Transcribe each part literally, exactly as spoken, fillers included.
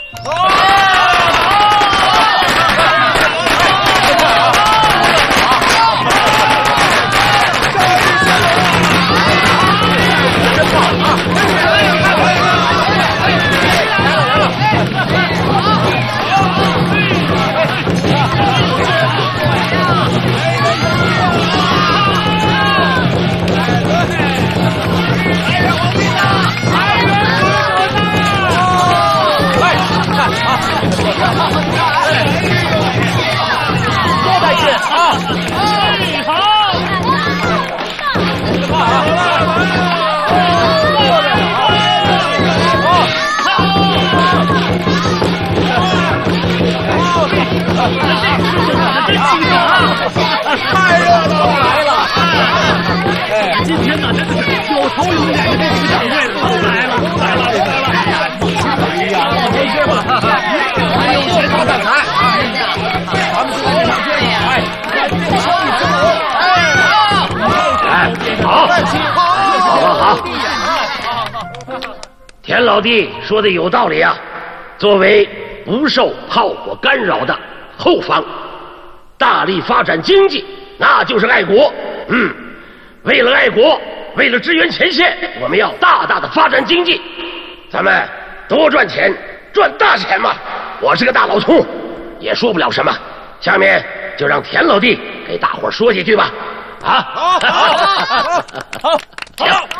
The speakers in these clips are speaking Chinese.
太热闹了，来了！哎，今天呢，真的是有头有脸的这掌柜的都来了，来了，来了！哎呀，没事吧？还有钱多干财，咱们就来上天呀！哎， 哎，好，好，好，好。田老弟说的有道理啊，作为不受炮火干扰的后方，大力发展经济，那就是爱国。嗯，为了爱国，为了支援前线，我们要大大的发展经济，咱们多赚钱，赚大钱嘛。我是个大老粗，也说不了什么。下面就让田老弟给大伙说几句吧。啊，好，好，好，好，好。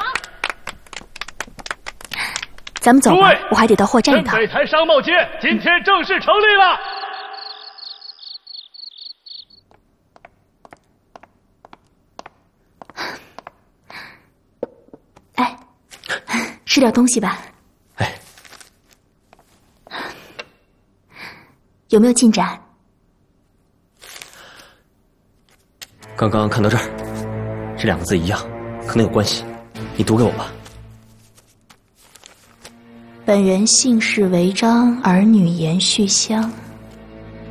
咱们走吧，我还得到货站一趟。 北台商贸街今天正式成立了。 哎，吃点东西吧。 哎， 有没有进展？ 刚刚看到这儿，这两个字一样，可能有关系。你读给我吧。 本人姓氏为张，儿女言续香。